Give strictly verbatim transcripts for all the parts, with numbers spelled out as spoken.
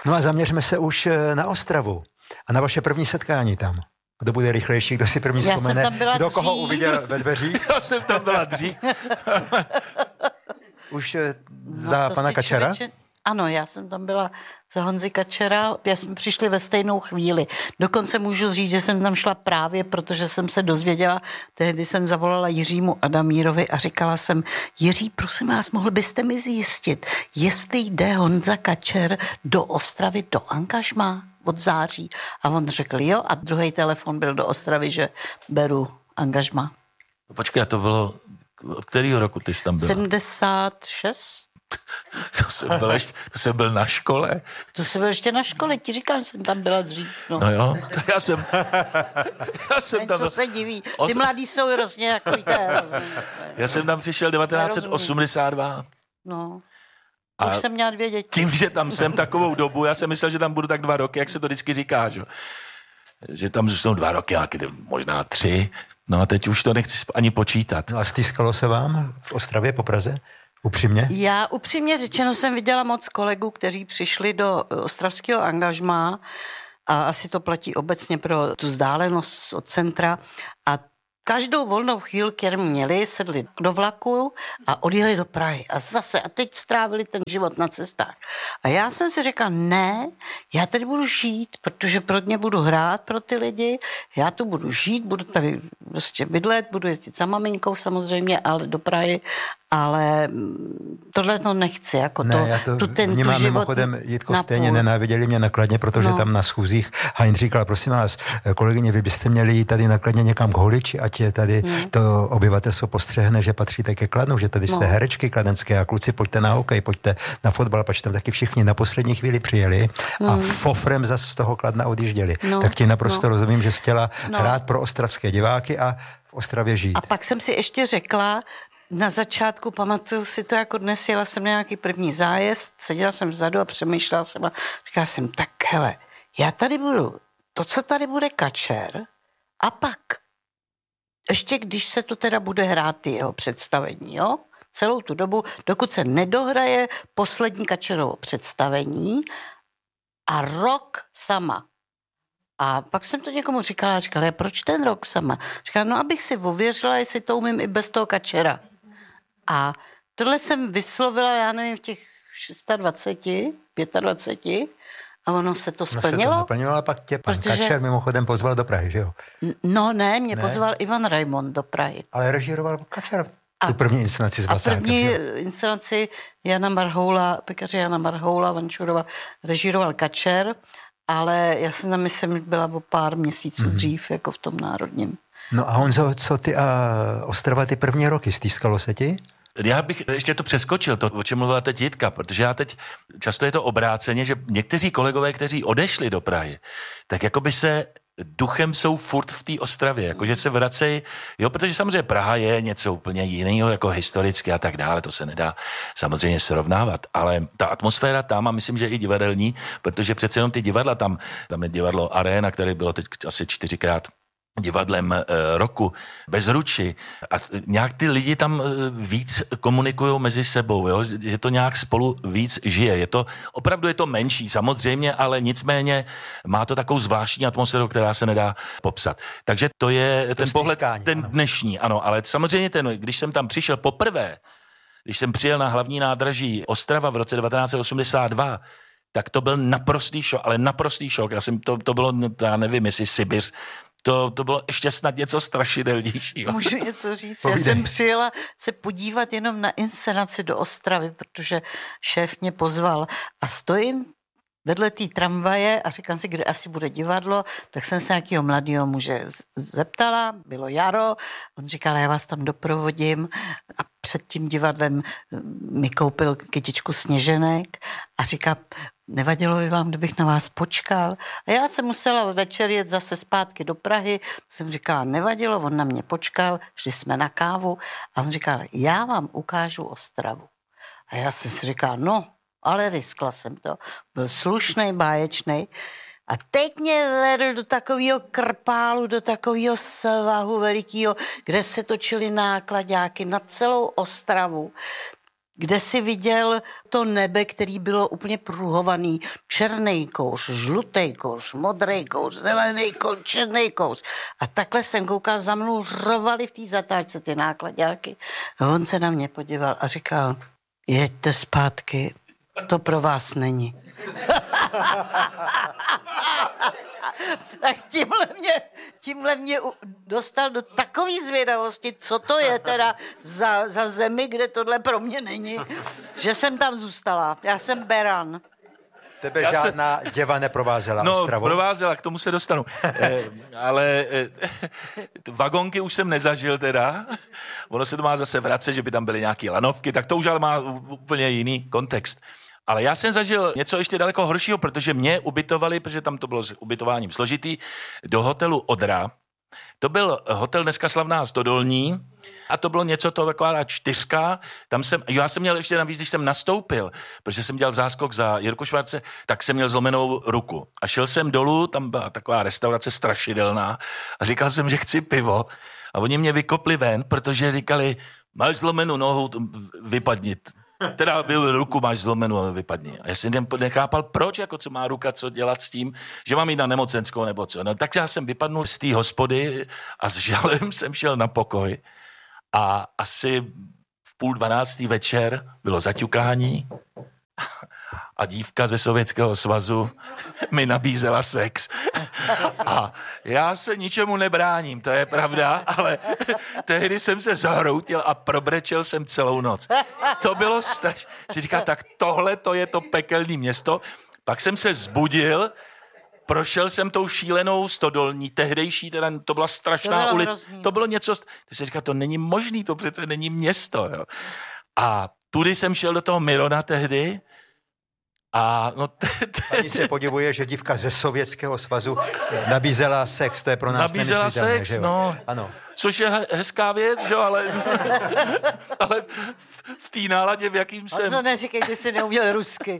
No a zaměřme se už na Ostravu a na vaše první setkání tam. Kdo bude rychlejší, kdo si první vzpomene, kdo dřív. Koho uviděl ve dveřích? Já jsem tam byla dřív. Už za no pana Kačera? Člověče... Ano, já jsem tam byla za Honzy Kačera, já jsme přišli ve stejnou chvíli. Dokonce můžu říct, že jsem tam šla právě, protože jsem se dozvěděla, tehdy jsem zavolala Jiřímu Adamírovi a říkala jsem, Jiří, prosím vás, mohl byste mi zjistit, jestli jde Honza Kačer do Ostravy, do angažmá od září. A on řekl jo a druhý telefon byl do Ostravy, že beru angažmá. Počkej, to bylo, od kterého roku ty jsi tam byla? sedmdesát šest. To jsem byl, ještě, to jsem byl na škole. To jsem byl ještě na škole, ti říkám, jsem tam byla dřív. No, no jo, to já jsem... Já jsem tam... Co se diví, ty os... mladí jsou hrozně jako víte. Já jsem tam přišel devatenáct osmdesát dva. No, a už jsem měla dvě děti. Tím, že tam jsem takovou dobu, já jsem myslel, že tam budu tak dva roky, jak se to vždycky říká, že, že tam zůstanou dva roky, možná tři. No a teď už to nechci ani počítat. No a stýskalo se vám v Ostravě po Praze? Upřímně? Já upřímně řečeno jsem viděla moc kolegů, kteří přišli do ostravského angažmá a asi to platí obecně pro tu vzdálenost od centra a každou volnou chvíli, kterou měli, sedli do vlaku a odjeli do Prahy. A zase, a teď strávili ten život na cestách. A já jsem si řekla, ne, já tady budu žít, protože pro ně budu hrát pro ty lidi, já tu budu žít, budu tady prostě bydlet, budu jezdit za maminkou samozřejmě, ale do Prahy, ale tohle to nechci, jako ne, to, já to tu ten vnímám tu život mimochodem, Jitko, stejně nenáviděli mě nakladně, protože no. tam na schůzích Heinz říkal, prosím vás, kolegyně, vy byste měli jít tady nakladně někam k Holiči, ať je tady hmm. to obyvatelstvo postřehne, že patříte ke Kladnu, že tady jste no. herečky kladenské a kluci, pojďte na hokej, pojďte na fotbal, pač tam taky všichni na poslední chvíli přijeli hmm. a fofrem zase z toho Kladna odjížděli. No. Tak ti naprosto no. rozumím, že jsi chtěla no. hrát pro ostravské diváky a v Ostravě žít. A pak jsem si ještě řekla, na začátku, pamatuju si to jako dnes, jela jsem na nějaký první zájezd, seděla jsem vzadu a přemýšlela jsem a říkala jsem, tak hele, já tady budu, to, co tady bude Kačer, a pak, ještě když se to teda bude hrát ty jeho představení, jo, celou tu dobu, dokud se nedohraje poslední Kačerovo představení a rok sama. A pak jsem to někomu říkala, říkala, proč ten rok sama? Říkala, no abych si ověřila, jestli to umím i bez toho Kačera. A tohle jsem vyslovila, já nevím, v těch dvacet šest, dvacet pět a ono se to splnilo. No se to naplnilo, ale pak tě pan protože... Kačer mimochodem pozval do Prahy, že jo? No ne, mě ne. pozval Ivan Raimond do Prahy. Ale režíroval Kačer tu první inscenaci s Vacákem. A první inscenaci Jana Marhoula, pekaře Jana Marhoula, Vančurova, režíroval Kačer, ale já jsem tam, myslím, byla o pár měsíců mm-hmm. dřív, jako v tom národním. No a Honzo, co ty a Ostrava ty první roky, stýskalo se ti? Já bych ještě to přeskočil, to, o čem mluvila teď Jitka, protože já teď, často je to obráceně, že někteří kolegové, kteří odešli do Prahy, tak jako by se duchem jsou furt v té Ostravě, jakože se vracejí, jo, protože samozřejmě Praha je něco úplně jiného, jako historicky a tak dále, to se nedá samozřejmě srovnávat, ale ta atmosféra tam, a myslím, že i divadelní, protože přece jenom ty divadla tam, tam je divadlo Arena, které bylo teď asi čtyřikrát divadlem e, roku bez ruči a nějak ty lidi tam e, víc komunikují mezi sebou, jo? Že to nějak spolu víc žije. Je to, opravdu je to menší samozřejmě, ale nicméně má to takovou zvláštní atmosféru, která se nedá popsat. Takže to je to ten pohled, ten ano. dnešní, ano, ale samozřejmě ten, když jsem tam přišel poprvé, když jsem přijel na hlavní nádraží Ostrava v roce devatenáct osmdesát dva, tak to byl naprostý šok, ale naprostý šok. Já jsem, to, to bylo, já nevím, jestli Sibiř, To, to bylo ještě snad něco strašidelnějšího. Můžu něco říct? Já jsem přijela se podívat jenom na inscenaci do Ostravy, protože šéf mě pozval a stojím vedle té tramvaje a říkám si, kde asi bude divadlo, tak jsem se nějakého mladého muže zeptala, bylo jaro, on říkal, já vás tam doprovodím a před tím divadlem mi koupil kytičku sněženek a říká, nevadilo by vám, kdybych na vás počkal. A já jsem musela večer jet zase zpátky do Prahy, jsem říkala, nevadilo, on na mě počkal, šli jsme na kávu a on říkal, já vám ukážu Ostravu. A já jsem si říkala, no, ale riskla jsem to. Byl slušnej, báječnej. A teď mě vedl do takového krpálu, do takového svahu velikého, kde se točily nákladáky na celou Ostravu. kde si viděl to nebe, který bylo úplně pruhovaný, černý kouř, žlutý kouř, modrý kouř, zelený kouř, černý kouř. A takhle jsem koukal, za mnou řvali v té zatáčce ty nákladáky. A on se na mě podíval a říkal, jeďte zpátky, to pro vás není. Tak tímhle mě, tímhle mě dostal do takové zvědavosti, co to je teda za, za zemi, kde tohle pro mě není, že jsem tam zůstala. Já jsem beran. Tebe Já žádná se... děva neprovázela no, Ostravou? No, provázela, k tomu se dostanu. eh, ale eh, vagonky už jsem nezažil teda. Ono se to má zase vracet, že by tam byly nějaké lanovky, tak to už ale má úplně jiný kontext. Ale já jsem zažil něco ještě daleko horšího, protože mě ubytovali, protože tam to bylo s ubytováním složitý, do hotelu Odra. To byl hotel dneska slavná Stodolní a to bylo něco, to taková čtyřka. Tam jsem, já jsem měl ještě navíc, když jsem nastoupil, protože jsem dělal záskok za Jirku Švarce, tak jsem měl zlomenou ruku. A šel jsem dolů, tam byla taková restaurace strašidelná a říkal jsem, že chci pivo. A oni mě vykopli ven, protože říkali, máš zlomenou nohu, vypadni. Teda ruku máš zlomenou a vypadni. A já jsem nechápal, proč, jako co má ruka, co dělat s tím, že mám jít na nemocenskou nebo co. No tak já jsem vypadnul z té hospody a s žalem jsem šel na pokoj a asi v půl dvanáctý večer bylo zaťukání a dívka ze Sovětského svazu mi nabízela sex. A já se ničemu nebráním, to je pravda, ale tehdy jsem se zahroutil a probrečel jsem celou noc. To bylo strašné. Si říkal, tak tohle to je to pekelné město. Pak jsem se zbudil, prošel jsem tou šílenou Stodolní, tehdejší, teda to byla strašná ulice. To bylo něco, ty si říkal, to není možný, to přece není město. Jo. A tudy jsem šel do toho Mirona tehdy. A no te, te, Ani se podivuje, že dívka ze Sovětského svazu nabízela sex, to je pro nás nabízela nemyslitelné. sex, že jo? no. Ano. Což je hezká věc, že jo, ale, ale v, v té náladě, v jakým jsem... A co neříkej, ty jsi neuměl rusky.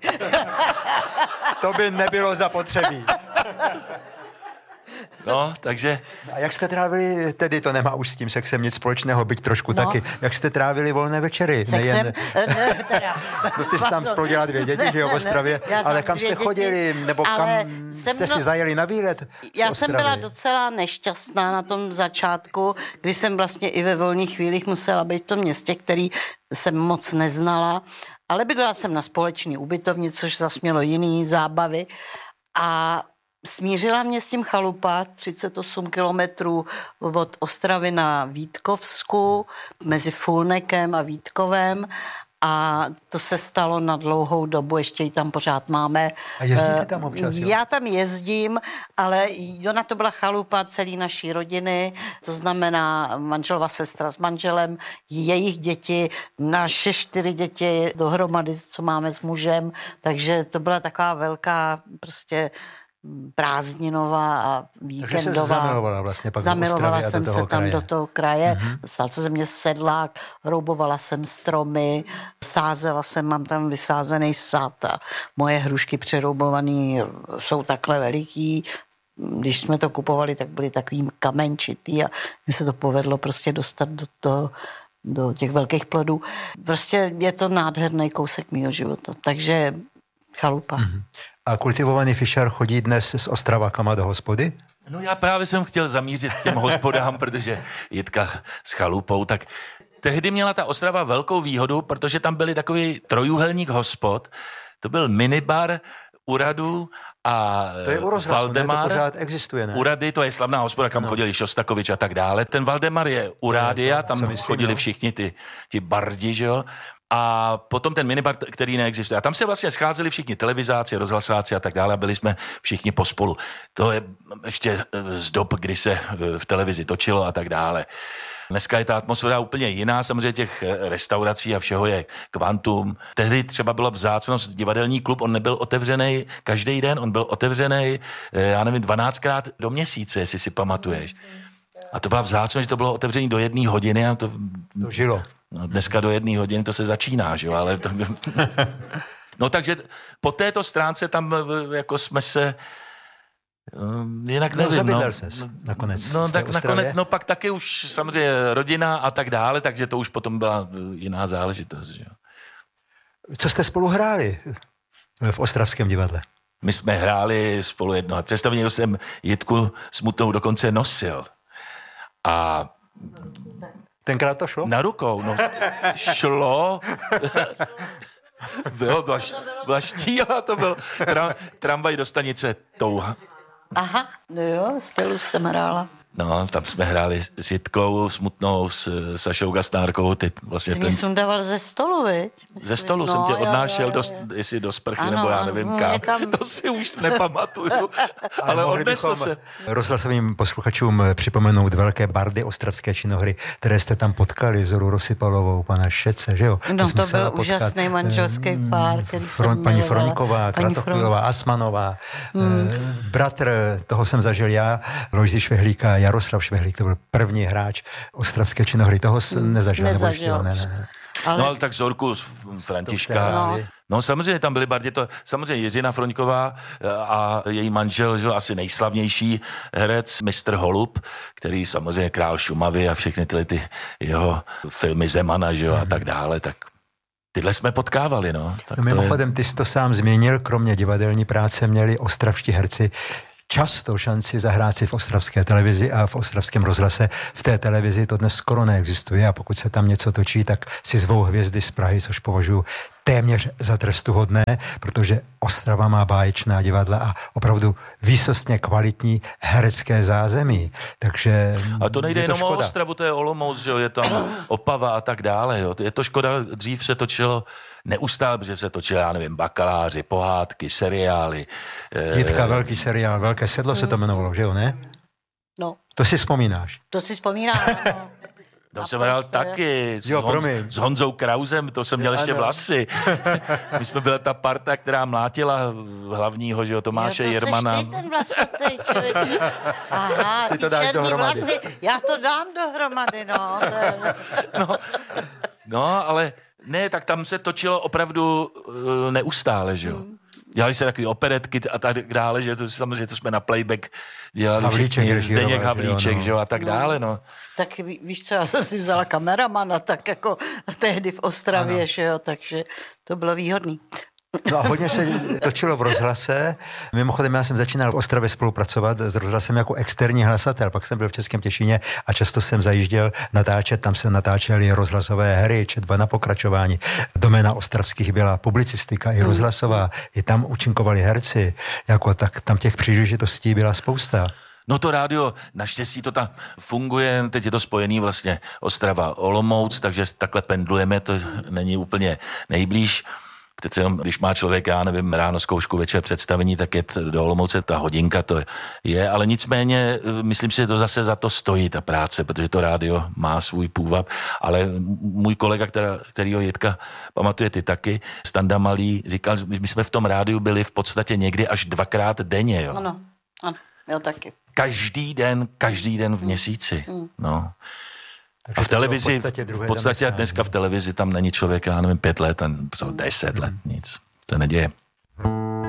To by nebylo zapotřebí. No, takže... A jak jste trávili, tedy to nemá už s tím sexem nic společného, byť trošku no. taky, jak jste trávili volné večery? Sexem? Nejen... teda. No ty jsi tam splodila dvě děti, že jo, v Ostravě, ale kam jste chodili, nebo kam jste mno... si zajeli na výlet? Já jsem byla docela nešťastná na tom začátku, kdy jsem vlastně i ve volných chvílích musela být v tom městě, který jsem moc neznala, ale bydlela jsem na společný ubytovně, což zas mělo jiný zábavy a smířila mě s tím chalupa třicet osm kilometrů od Ostravy na Vítkovsku, mezi Fulnekem a Vítkovem a to se stalo na dlouhou dobu, ještě ji tam pořád máme. A jezdíte tam občas, jo? Já tam jezdím, ale ona to byla chalupa celý naší rodiny, to znamená manželova sestra s manželem, jejich děti, naše čtyři děti dohromady, co máme s mužem, takže to byla taková velká prostě prázdninová a víkendová. Takže se zamilovala vlastně pak Zamilovala do jsem do se tam kraje. do toho kraje. Mm-hmm. Stal se ze mě sedlák, roubovala jsem stromy, sázela jsem, mám tam vysázený sad a moje hrušky přeroubovaný jsou takhle veliký. Když jsme to kupovali, tak byly takový kamenčitý a mně se to povedlo prostě dostat do toho, do těch velkých plodů. Prostě je to nádherný kousek mýho života. Takže chalupa. Mm-hmm. A kultivovaný Fischer chodí dnes s Ostravákama do hospody? No já právě jsem chtěl zamířit k těm hospodám, protože Jitka s chalupou, tak tehdy měla ta Ostrava velkou výhodu, protože tam byly takový trojuhelník hospod, to byl minibar Uradu a to je u rozhlasu, Valdemar. Ne? To pořád existuje, ne? Urady, to je slavná hospoda, kam no. chodili Šostakovič a tak dále. Ten Valdemar je u rádia, tam myslím, chodili no. všichni ty, ty bardi, že jo. A potom ten minibar, který neexistuje. A tam se vlastně scházeli všichni televizáci, rozhlasáci a tak dále a byli jsme všichni pospolu. To je ještě z dob, kdy se v televizi točilo a tak dále. Dneska je ta atmosféra úplně jiná, samozřejmě těch restaurací a všeho je kvantum. Tehdy třeba byla vzácnost divadelní klub, on nebyl otevřený každý den, on byl otevřený, já nevím, dvanáctkrát do měsíce, jestli si pamatuješ. A to byla vzácnost, že to bylo otevřený do jedné hodiny a to... To žilo. No, dneska do jedné hodiny to se začíná, že jo, ale... To... No takže po této stránce tam jako jsme se... Jinak nevím, no. Zabydlel no, ses nakonec. No tak nakonec, no pak taky už samozřejmě rodina a tak dále, takže to už potom byla jiná záležitost, že jo. Co jste spolu hráli v Ostravském divadle? My jsme hráli spolu jednoho představení, jsem Jitku Smutnou dokonce nosil. A tenkrát to šlo? Na rukou, no. Šlo. Bylo, byla, byla štíla, to byl tra, tramvaj do stanice Touha. Aha, no jo, stylu jsem hrála. No, tam jsme hráli s Jitkou Smutnou, s Sašou Gastárkou. Ty vlastně Jsi ten... mě sundával ze stolu, viď? Myslím. Ze stolu no, jsem tě jo, odnášel, jo, do, jo. jestli do sprchy, ano, nebo já ano, nevím no, kam. někam... To si už nepamatuju, ale odnesl se. Rozhlasovým posluchačům připomenout velké bardy ostravské činohry, které jste tam potkali, Zoru Rosypalovou, pana Šece, že jo? No to, to byl úžasný manželský pár, který Fron, jsem paní milovala. Froňková, Kratochvílová, Asmanová. Hmm. Bratr, toho jsem zažil já, Lojzy Švehlíka, Jaroslav Švehlík, to byl první hráč ostravské činohry, toho jsem nezažil. Nezažil. Ne, ne. Ale... No ale tak Zorku, Františka. No. no samozřejmě tam byli bardi to, samozřejmě Jiřina Froňková a její manžel, že asi nejslavnější herec, mistr Holub, který samozřejmě král Šumavy a všechny tyhle ty jeho filmy Zemana, že jo, a tak dále, tak tyhle jsme potkávali, no. Tak no mimochodem, je... ty jsi to sám zmínil, kromě divadelní práce měli ostravští herci často šanci zahrát si v ostravské televizi a v ostravském rozhlase. V té televizi to dnes skoro neexistuje a pokud se tam něco točí, tak si zvou hvězdy z Prahy, což považuji téměř za trestuhodné, protože Ostrava má báječná divadla a opravdu výsostně kvalitní herecké zázemí. Takže a to nejde je to jenom škoda. o Ostravu, to je Olomouc, že jo, je tam Opava a tak dále. Jo. Je to škoda, dřív se točilo neustále, protože se točilo, já nevím, Bakaláři, pohádky, seriály. Jitka, velký seriál, Velké sedlo se to jmenovalo, že jo, ne? No. To si vzpomínáš? To si vzpomínám, no. Tam jsem hrál taky s, jo, Hon, s Honzou Krausem, to jsem měl ještě vlasy. My jsme byli ta parta, která mlátila hlavního, že jo, Tomáše jo, to Jermana. Seš ty ten vlasatý člověče. Aha, ty, ty to dáš černý dohromady. vlasy, já to dám dohromady, no. To je... no. No, ale ne, tak tam se točilo opravdu uh, neustále, že jo. Hmm. Dělali se takový operetky a tak dále, že to samozřejmě to jsme na playback dělali Havlíček, všichni, Zdeněk Havlíček, jo, no. že jo, a tak dále, no. Tak ví, víš co, já jsem si vzala kameramana, tak jako tehdy v Ostravě, ano. že jo, takže to bylo výhodný. No a hodně se točilo v rozhlase. Mimochodem, já jsem začínal v Ostravě spolupracovat s rozhlasem jako externí hlasatel, pak jsem byl v Českém Těšíně a často jsem zajížděl natáčet, tam se natáčely rozhlasové hry, četba na pokračování. Doména ostravských byla publicistika i rozhlasová, i tam účinkovali herci, jako tak tam těch příležitostí byla spousta. No to rádio, naštěstí to tam funguje, teď je to spojený vlastně Ostrava Olomouc, takže takhle pendlujeme, to není úplně nejblíž. Přece jenom, když má člověk, já nevím, ráno zkoušku, večer představení, tak je do Olomouce ta hodinka, to je, ale nicméně myslím si, že to zase za to stojí, ta práce, protože to rádio má svůj půvab, ale můj kolega, která, kterýho Jitka pamatuje ty taky, Standa Malý, říkal, my jsme v tom rádiu byli v podstatě někdy až dvakrát denně, jo. Ano, ano, jo taky. Každý den, každý den v měsíci, mm. no. A v televizi, v podstatě, v podstatě dneska v televizi tam není člověk, já nevím, pět let, co deset let, nic, to neděje.